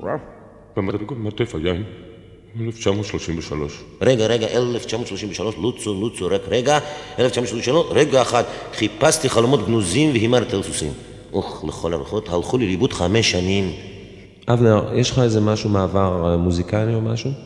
במרתף היין, 1933. רגע, 1933, לוצו, רק רגע, 1933, רגע אחד, חיפשתי חלומות גנוזים והימרתי על סוסים. לכל הרוחות, הלכו לי לאיבוד 5 שנים. אבנר, יש לך איזה משהו מעבר מוזיקלי או משהו?